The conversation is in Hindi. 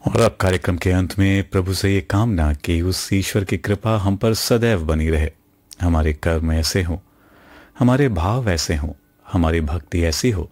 और अब कार्यक्रम के अंत में प्रभु से ये कामना कि उस ईश्वर की कृपा हम पर सदैव बनी रहे। हमारे कर्म ऐसे हों, हमारे भाव ऐसे हों, हमारी भक्ति ऐसी हो